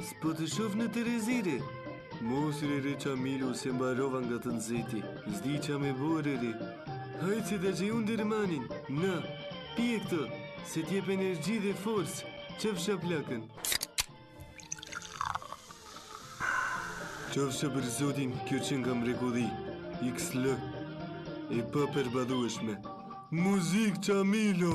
s'po të shoh në Terezire. Mos re Qamilu se mbarova nga të nxehti. S'di qa me bore re. Hajtë se da që unë dërmanin. Na, pije këtë, se t'jep energji dhe forcë. Qëfsha plakën. Qofsha për zotin, kjo që nga mrekulli. XL. E pa përbadueshme. Muzik Qamilo.